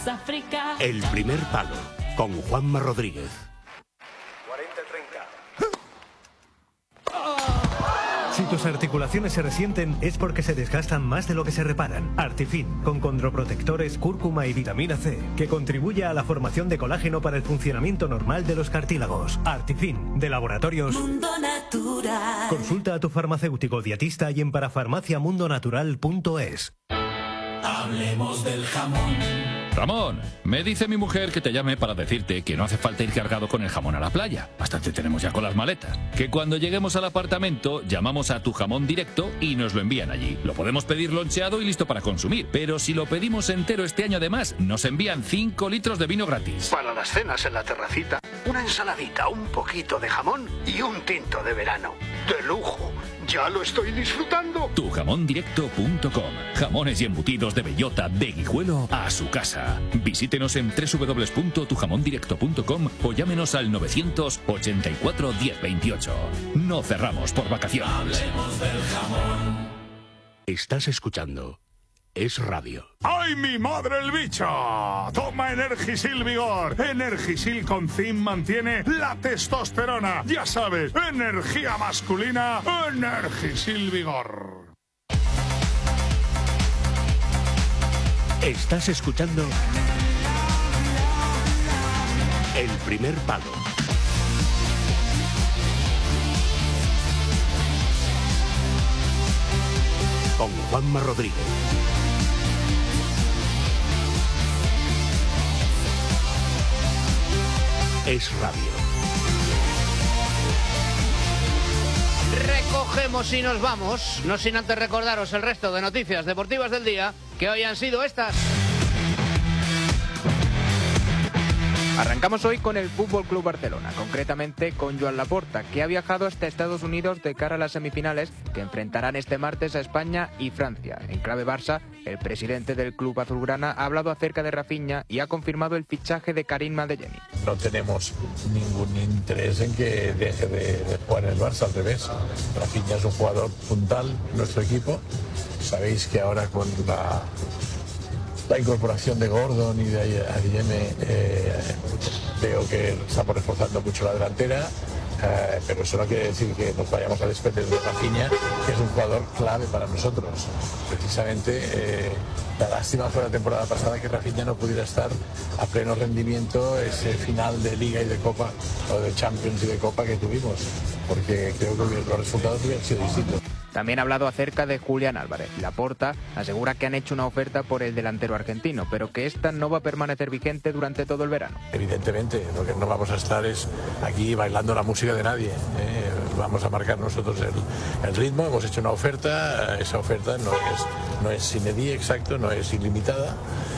África. El primer palo, con Juanma Rodríguez. 40-30. Si tus articulaciones se resienten es porque se desgastan más de lo que se reparan. Artifin, con condroprotectores, cúrcuma y vitamina C, que contribuye a la formación de colágeno para el funcionamiento normal de los cartílagos. Artifin, de Laboratorios Mundo Natural. Consulta a tu farmacéutico dietista y en parafarmaciamundonatural.es. Hablemos del jamón. Ramón, me dice mi mujer que te llame para decirte que no hace falta ir cargado con el jamón a la playa. Bastante tenemos ya con las maletas. Que cuando lleguemos al apartamento llamamos a Tu Jamón Directo y nos lo envían allí. Lo podemos pedir loncheado y listo para consumir. Pero si lo pedimos entero este año además, nos envían 5 litros de vino gratis. Para las cenas en la terracita, una ensaladita, un poquito de jamón y un tinto de verano. ¡De lujo! ¡Ya lo estoy disfrutando! Tujamondirecto.com. Jamones y embutidos de bellota, de Guijuelo a su casa. Visítenos en www.tujamondirecto.com o llámenos al 984 1028. No cerramos por vacaciones. Hablemos del jamón. Estás escuchando Es Radio. ¡Ay, mi madre el bicho! Toma Energisil Vigor. Energisil con zinc mantiene la testosterona. Ya sabes, energía masculina, Energisil Vigor. Estás escuchando El primer palo. Con Juanma Rodríguez. Es Radio. Recogemos y nos vamos, no sin antes recordaros el resto de noticias deportivas del día, que hoy han sido estas. Arrancamos hoy con el Fútbol Club Barcelona, concretamente con Joan Laporta, que ha viajado hasta Estados Unidos de cara a las semifinales que enfrentarán este martes a España y Francia. En clave Barça, el presidente del club azulgrana ha hablado acerca de Rafinha y ha confirmado el fichaje de Karim Adeyemi. No tenemos ningún interés en que deje de jugar en el Barça, al revés. Rafinha es un jugador puntal en nuestro equipo. Sabéis que ahora con la incorporación de Gordon y de Adeyemi veo que estamos reforzando mucho la delantera, pero eso no quiere decir que nos vayamos a desprender de Rafinha, que es un jugador clave para nosotros. Precisamente la lástima fue la temporada pasada que Rafinha no pudiera estar a pleno rendimiento ese final de Liga y de Copa, o de Champions y de Copa que tuvimos, porque creo que los resultados hubieran sido distintos. También ha hablado acerca de Julián Álvarez. Laporta asegura que han hecho una oferta por el delantero argentino, pero que esta no va a permanecer vigente durante todo el verano. Evidentemente, lo que no vamos a estar es aquí bailando la música de nadie. Vamos a marcar nosotros el ritmo, hemos hecho una oferta, esa oferta no es sine die, exacto, no es ilimitada.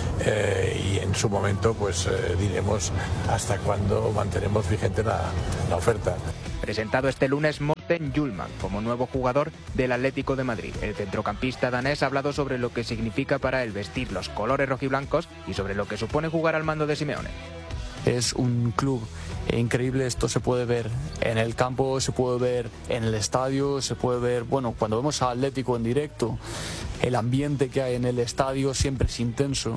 Y en su momento pues diremos hasta cuándo mantenemos vigente la oferta. Presentado este lunes Morten Hjulmand como nuevo jugador del Atlético de Madrid. El centrocampista danés ha hablado sobre lo que significa para él vestir los colores rojiblancos y sobre lo que supone jugar al mando de Simeone. Es un club increíble, esto se puede ver en el campo, se puede ver en el estadio, se puede ver, bueno, cuando vemos a Atlético en directo, el ambiente que hay en el estadio siempre es intenso.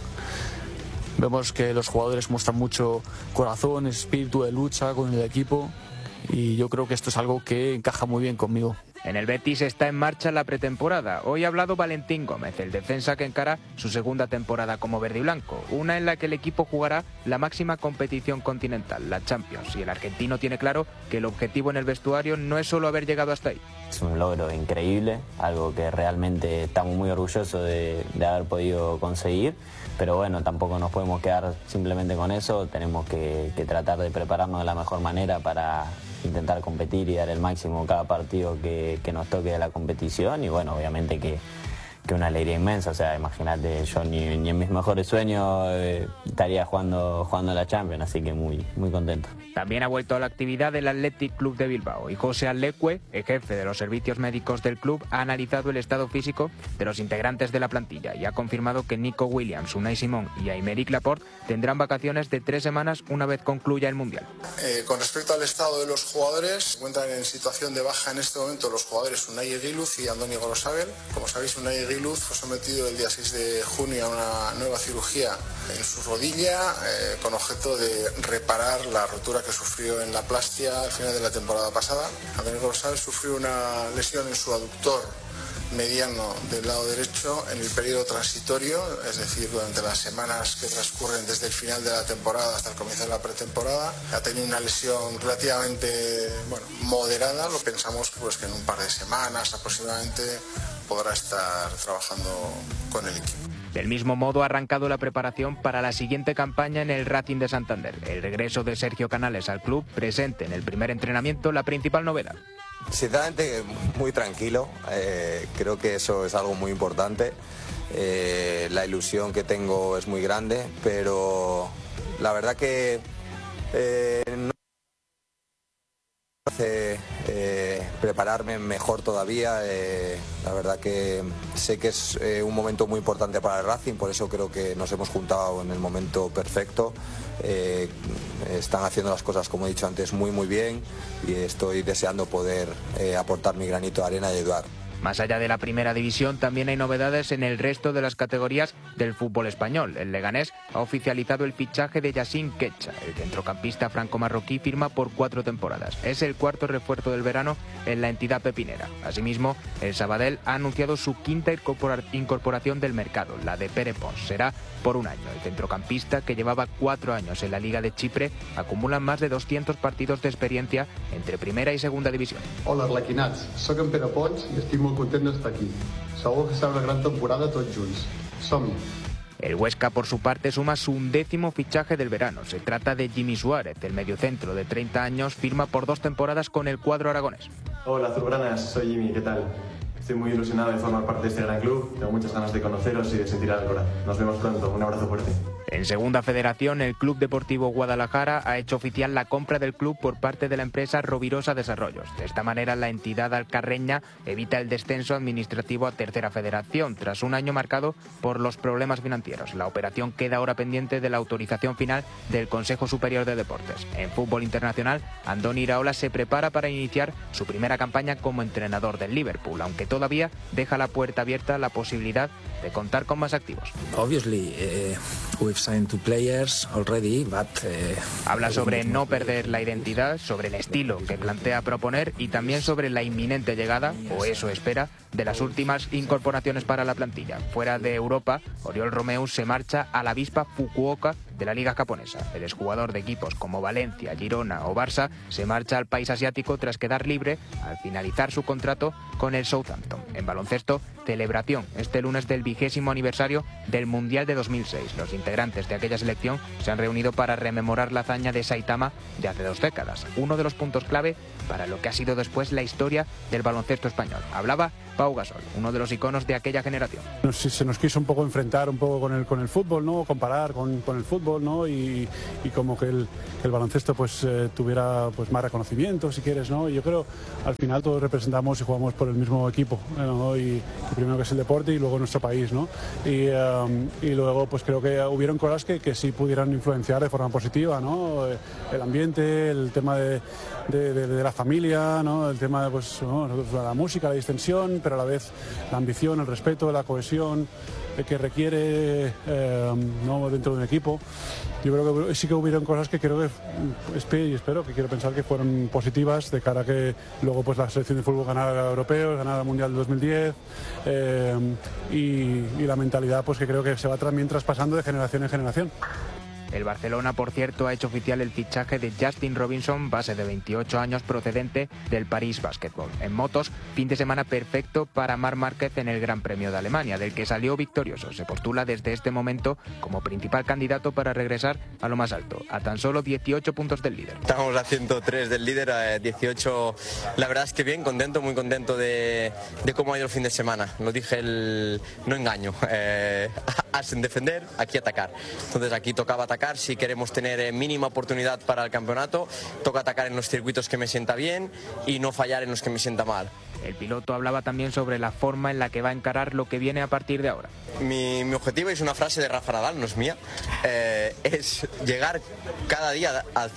Vemos que los jugadores muestran mucho corazón, espíritu de lucha con el equipo y yo creo que esto es algo que encaja muy bien conmigo. En el Betis está en marcha la pretemporada. Hoy ha hablado Valentín Gómez, el defensa que encara su segunda temporada como verde y blanco, una en la que el equipo jugará la máxima competición continental, la Champions, y el argentino tiene claro que el objetivo en el vestuario no es solo haber llegado hasta ahí. Es un logro increíble, algo que realmente estamos muy orgullosos de haber podido conseguir, pero bueno, tampoco nos podemos quedar simplemente con eso, tenemos que tratar de prepararnos de la mejor manera para intentar competir y dar el máximo cada partido que nos toque de la competición y bueno, obviamente que una alegría inmensa, o sea, imagínate, yo ni en mis mejores sueños estaría jugando la Champions, así que muy contento. También ha vuelto a la actividad el Athletic Club de Bilbao y José Alecue, el jefe de los servicios médicos del club, ha analizado el estado físico de los integrantes de la plantilla y ha confirmado que Nico Williams, Unai Simón y Aymeric Laporte tendrán vacaciones de 3 semanas una vez concluya el Mundial. Con respecto al estado de los jugadores, se encuentran en situación de baja en este momento los jugadores Unai Eguiluz y Andoni Gorosabel. Como sabéis, Unai Eguiluz Aguiluz fue sometido el día 6 de junio a una nueva cirugía en su rodilla con objeto de reparar la rotura que sufrió en la Plastia al final de la temporada pasada. Antonio Rosales sufrió una lesión en su aductor mediano del lado derecho en el periodo transitorio, es decir, durante las semanas que transcurren desde el final de la temporada hasta el comienzo de la pretemporada. Ha tenido una lesión relativamente moderada, lo pensamos pues que en un par de semanas aproximadamente podrá estar trabajando con el equipo. Del mismo modo ha arrancado la preparación para la siguiente campaña en el Racing de Santander. El regreso de Sergio Canales al club presente en el primer entrenamiento la principal novedad. Sinceramente, muy tranquilo. Creo que eso es algo muy importante. La ilusión que tengo es muy grande, pero la verdad que no hace prepararme mejor todavía. La verdad que sé que es un momento muy importante para el Racing, por eso creo que nos hemos juntado en el momento perfecto. Están haciendo las cosas, como he dicho antes, muy bien, y estoy deseando poder aportar mi granito de arena y ayudar. Más allá de la primera división, también hay novedades en el resto de las categorías del fútbol español. El Leganés ha oficializado el fichaje de Yacine Quetxa. El centrocampista franco-marroquí firma por 4 temporadas. Es el cuarto refuerzo del verano en la entidad pepinera. Asimismo, el Sabadell ha anunciado su quinta incorporación del mercado, la de Pere Pons. Será por un año. El centrocampista, que llevaba 4 años en la Liga de Chipre, acumula más de 200 partidos de experiencia entre primera y segunda división. Hola, Arlequinats. Soc en Pere Pons i estic molt content d'estar aquí. Segur que serà una gran temporada tots junts. Som-hi. El Huesca, por su parte, suma su 11º fichaje del verano. Se trata de Jimmy Suárez. El mediocentro de 30 años firma por 2 temporadas con el cuadro aragonés. Hola, azulgranas. Soy Jimmy. ¿Qué tal? Estoy muy ilusionado de formar parte de este gran club. Tengo muchas ganas de conoceros y de sentir al Alcora. Nos vemos pronto. Un abrazo fuerte. En Segunda Federación, el Club Deportivo Guadalajara ha hecho oficial la compra del club por parte de la empresa Rovirosa Desarrollos. De esta manera, la entidad alcarreña evita el descenso administrativo a Tercera Federación, tras un año marcado por los problemas financieros. La operación queda ahora pendiente de la autorización final del Consejo Superior de Deportes. En fútbol internacional, Andoni Iraola se prepara para iniciar su primera campaña como entrenador del Liverpool, aunque todavía deja la puerta abierta a la posibilidad de contar con más activos. Habla sobre no perder la identidad, sobre el estilo que plantea proponer y también sobre la inminente llegada, o eso espera, de las últimas incorporaciones para la plantilla. Fuera de Europa, Oriol Romeu se marcha a la avispa Fukuoka de la liga japonesa. El exjugador de equipos como Valencia, Girona o Barça se marcha al país asiático tras quedar libre al finalizar su contrato con el Southampton. En baloncesto, celebración este lunes del 20º aniversario del Mundial de 2006. Los integrantes de aquella selección se han reunido para rememorar la hazaña de Saitama de hace 2 décadas, uno de los puntos clave para lo que ha sido después la historia del baloncesto español. Hablaba Pau Gasol, uno de los iconos de aquella generación. Se nos quiso un poco enfrentar un poco con el fútbol, ¿no? Comparar con el fútbol, ¿no? Y como que el baloncesto pues tuviera pues más reconocimiento, si quieres, ¿no? Y yo creo al final todos representamos y jugamos por el mismo equipo, ¿no? Y primero que es el deporte y luego nuestro país, ¿no? Y luego pues creo que hubieron cosas que sí pudieran influenciar de forma positiva, ¿no? El ambiente, el tema de la familia, ¿no? El tema de pues, ¿no? la música, la distensión, pero a la vez la ambición, el respeto, la cohesión que requiere ¿no? dentro de un equipo. Yo creo que sí que hubieron cosas que creo que espero que quiero pensar que fueron positivas de cara a que luego pues la selección de fútbol ganara europeos, ganara el Mundial de 2010 y la mentalidad pues que creo que se va también traspasando de generación en generación. El Barcelona, por cierto, ha hecho oficial el fichaje de Justin Robinson, base de 28 años procedente del París Basketball. En motos, fin de semana perfecto para Marc Márquez en el Gran Premio de Alemania, del que salió victorioso. Se postula desde este momento como principal candidato para regresar a lo más alto, a tan solo 18 puntos del líder. Estamos a 103 del líder, a 18. La verdad es que bien, contento, muy contento de cómo ha ido el fin de semana. Lo dije, no engaño. Hacen defender, aquí atacar. Entonces aquí tocaba atacar. Si queremos tener mínima oportunidad para el campeonato, toca atacar en los circuitos que me sienta bien y no fallar en los que me sienta mal. El piloto hablaba también sobre la forma en la que va a encarar lo que viene a partir de ahora. Mi objetivo es una frase de Rafa Nadal, no es mía, es llegar cada día al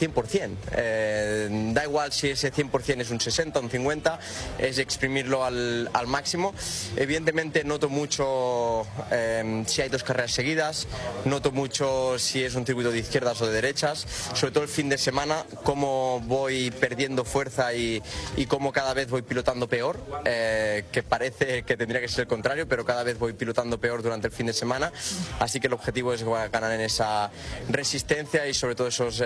100%. Da igual si ese 100% es un 60 o un 50, es exprimirlo al máximo. Evidentemente noto mucho si hay 2 carreras seguidas, noto mucho si es un circuito de izquierdas o de derechas, sobre todo el fin de semana, cómo voy perdiendo fuerza y cómo cada vez voy pilotando peor, que parece que tendría que ser el contrario, pero cada vez voy pilotando peor durante el fin de semana, así que el objetivo es ganar en esa resistencia y sobre todo esos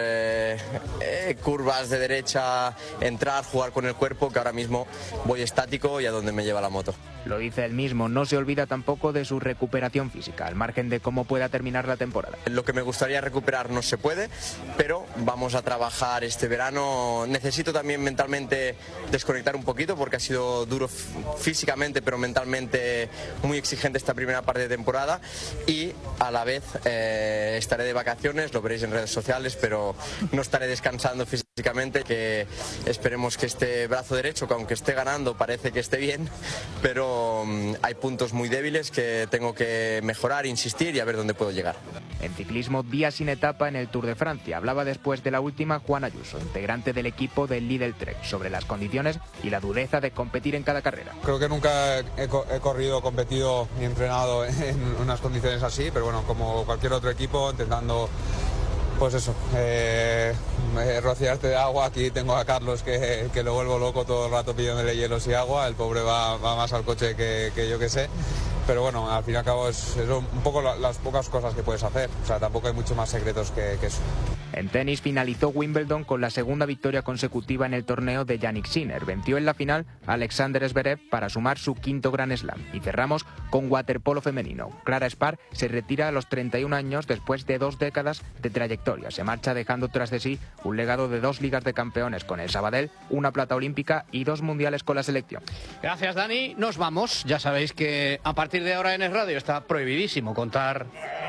curvas de derecha, entrar, jugar con el cuerpo, que ahora mismo voy estático y a donde me lleva la moto. Lo dice él mismo, no se olvida tampoco de su recuperación física, al margen de cómo pueda terminar la temporada. Lo que me gustaría recuperar no se puede, pero vamos a trabajar este verano. Necesito también mentalmente desconectar un poquito porque ha sido duro físicamente, pero mentalmente muy exigente esta primera parte de temporada, y a la vez estaré de vacaciones, lo veréis en redes sociales, pero no estaré descansando físicamente, que esperemos que este brazo derecho, que aunque esté ganando parece que esté bien, pero hay puntos muy débiles que tengo que mejorar, insistir y a ver dónde puedo llegar. En ciclismo, día sin etapa en el Tour de Francia. Hablaba después de la última Juan Ayuso, integrante del equipo del Lidl Trek, sobre las condiciones y la dureza de competir en cada carrera. Creo que nunca he corrido, competido ni entrenado en unas condiciones así, pero bueno, como cualquier otro equipo, intentando pues eso, rociarte de agua. Aquí tengo a Carlos que lo vuelvo loco todo el rato pidiéndole hielos y agua. El pobre va más al coche que yo que sé. Pero bueno, al fin y al cabo es un poco las pocas cosas que puedes hacer. O sea, tampoco hay mucho más secretos que eso. En tenis finalizó Wimbledon con la segunda victoria consecutiva en el torneo de Jannik Sinner. Venció en la final a Alexander Zverev para sumar su 5º Grand Slam. Y cerramos con waterpolo femenino. Clara Spar se retira a los 31 años después de 2 décadas de trayectoria. Se marcha dejando tras de sí un legado de 2 Ligas de Campeones con el Sabadell, una plata olímpica y 2 mundiales con la selección. Gracias, Dani. Nos vamos. Ya sabéis que a partir de ahora en Es Radio está prohibidísimo contar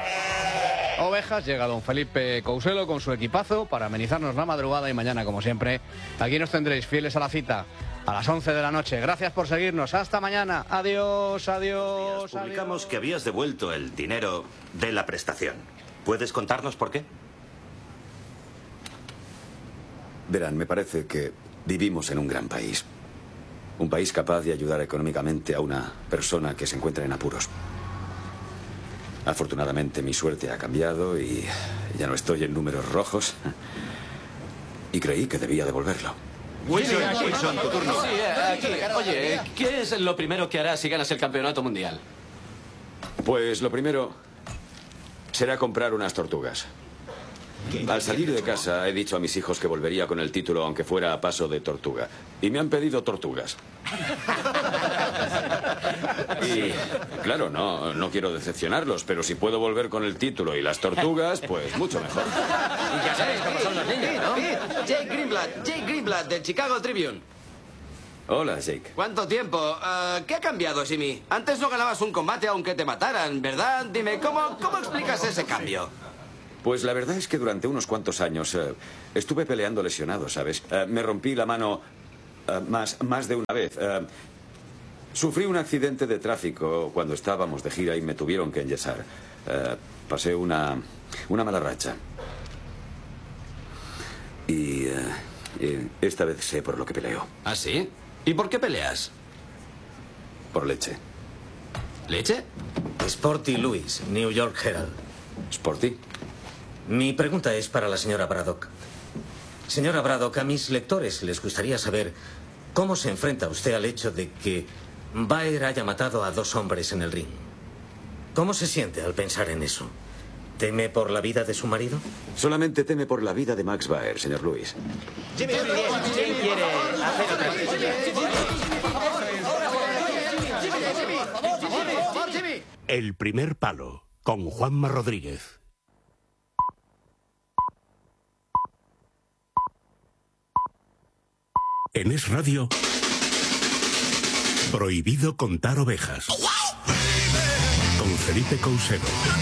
ovejas. Llega don Felipe Couselo con su equipazo para amenizarnos la madrugada, y mañana, como siempre, aquí nos tendréis fieles a la cita a las 11 de la noche. Gracias por seguirnos. Hasta mañana. Adiós, adiós. Publicamos que habías devuelto el dinero de la prestación. ¿Puedes contarnos por qué? Verán, me parece que vivimos en un gran país. Un país capaz de ayudar económicamente a una persona que se encuentra en apuros. Afortunadamente mi suerte ha cambiado y ya no estoy en números rojos. Y creí que debía devolverlo. Wilson, tu turno. Sí, aquí. Oye, ¿qué es lo primero que harás si ganas el campeonato mundial? Pues lo primero será comprar unas tortugas. Al salir de casa he dicho a mis hijos que volvería con el título aunque fuera a paso de tortuga. Y me han pedido tortugas. Y claro, no quiero decepcionarlos, pero si puedo volver con el título y las tortugas, pues mucho mejor. Y ya sabéis cómo son los niños, ¿no? Jake Greenblatt, del Chicago Tribune. Hola, Jake. ¿Cuánto tiempo? ¿Qué ha cambiado, Simi? Antes no ganabas un combate aunque te mataran, ¿verdad? Dime, ¿cómo explicas ese cambio? Pues la verdad es que durante unos cuantos años estuve peleando lesionado, ¿sabes? Me rompí la mano más de una vez. Sufrí un accidente de tráfico cuando estábamos de gira y me tuvieron que enyesar. Pasé una mala racha. Y esta vez sé por lo que peleo. ¿Ah, sí? ¿Y por qué peleas? Por leche. ¿Leche? Sporty Louis, New York Herald. ¿Sporty? Mi pregunta es para la señora Braddock. Señora Braddock, a mis lectores les gustaría saber cómo se enfrenta usted al hecho de que Baer haya matado a 2 hombres en el ring. ¿Cómo se siente al pensar en eso? ¿Teme por la vida de su marido? Solamente teme por la vida de Max Baer, señor Louis. Jimmy quiere hacer otra cosa. El primer palo, con Juanma Rodríguez. En Es Radio, prohibido contar ovejas. Con Felipe Couselo.